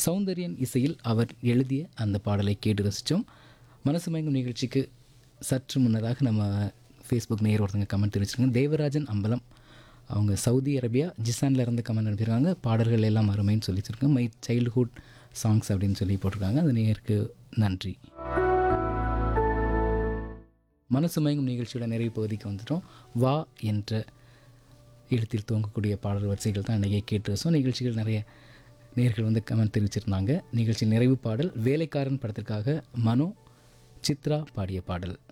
சௌந்தர்யன் இசையில் அவர் எழுதிய அந்த பாடலை கேட்டு ரசித்தோம். மனசு மயங்கும் நிகழ்ச்சிக்கு சற்று முன்னதாக நம்ம ஃபேஸ்புக் நேயர் ஒருத்தங்க கமெண்ட் தெரிவிச்சிருக்காங்க. தேவராஜன் அம்பலம், அவங்க சவுதி அரேபியா ஜிசானில் இருந்து கமெண்ட் அனுப்பியிருக்காங்க. பாடல்கள் எல்லாம் அருமைன்னு சொல்லிச்சிருக்காங்க. மை சைல்டுஹுட் சாங்ஸ் அப்படின்னு சொல்லி போட்டிருக்காங்க. அந்த நேயருக்கு நன்றி. மனசு மயங்கும் நிகழ்ச்சியோட நிறைவு பகுதிக்கு வந்துட்டோம். வா என்ற எழுத்தில் துவங்கக்கூடிய பாடல் வரிசைகள் தான் இன்றைக்கி கேட்டு ரசம். நிகழ்ச்சிகள் நிறைய நேயர்கள் வந்து கமெண்ட் தெரிவிச்சிருந்தாங்க. நிகழ்ச்சி நிறைவு பாடல் வேலைக்காரன் படத்திற்காக மனோ சித்ரா பாடிய பாடல்.